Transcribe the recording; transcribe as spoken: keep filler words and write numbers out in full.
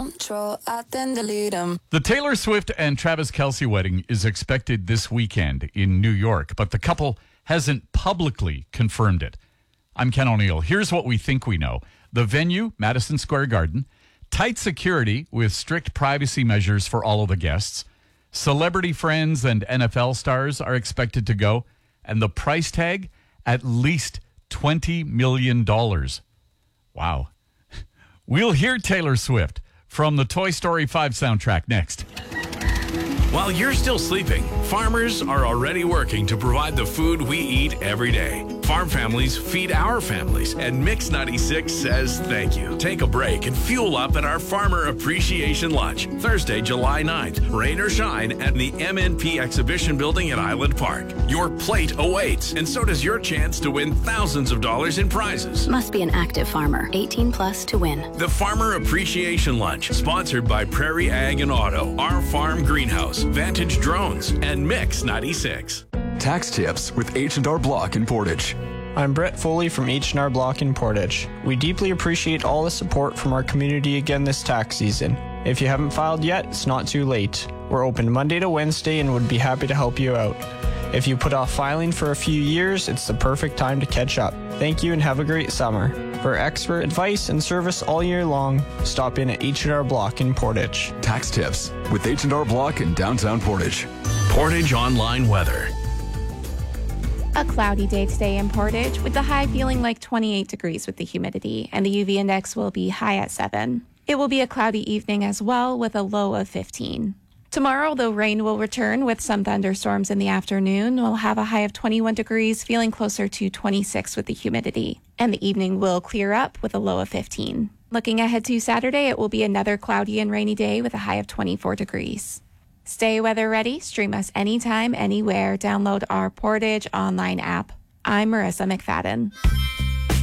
control, I then delete them. The Taylor Swift and Travis Kelce wedding is expected this weekend in New York, but the couple hasn't publicly confirmed it. I'm Ken O'Neill. Here's what we think we know. The venue, Madison Square Garden, tight security with strict privacy measures for all of the guests. Celebrity friends and N F L stars are expected to go, and the price tag, at least twenty million dollars. Wow. We'll hear Taylor Swift from the Toy Story five soundtrack next. While you're still sleeping, farmers are already working to provide the food we eat every day. Farm families feed our families, and Mix ninety-six says thank you. Take a break and fuel up at our Farmer Appreciation Lunch, Thursday, July ninth, rain or shine, at the M N P Exhibition Building at Island Park. Your plate awaits, and so does your chance to win thousands of dollars in prizes. Must be an active farmer, eighteen plus to win. The Farmer Appreciation Lunch, sponsored by Prairie Ag and Auto, Our Farm Greenhouse, Vantage Drones, and Mix ninety-six. Tax tips with H and R Block in Portage. I'm Brett Foley from H and R Block in Portage. We deeply appreciate all the support from our community again this tax season. If you haven't filed yet, it's not too late. We're open Monday to Wednesday and would be happy to help you out. If you put off filing for a few years, it's the perfect time to catch up. Thank you and have a great summer. For expert advice and service all year long, stop in at H and R Block in Portage. Tax tips with H and R Block in downtown Portage. Portage Online Weather. A cloudy day today in Portage, with the high feeling like twenty-eight degrees with the humidity, and the U V index will be high at seven. It will be a cloudy evening as well, with a low of fifteen. Tomorrow, though rain will return with some thunderstorms in the afternoon, we'll have a high of twenty-one degrees, feeling closer to twenty-six with the humidity. And the evening will clear up with a low of fifteen. Looking ahead to Saturday, it will be another cloudy and rainy day with a high of twenty-four degrees. Stay weather ready. Stream us anytime, anywhere. Download our Portage online app. I'm Marissa McFadden.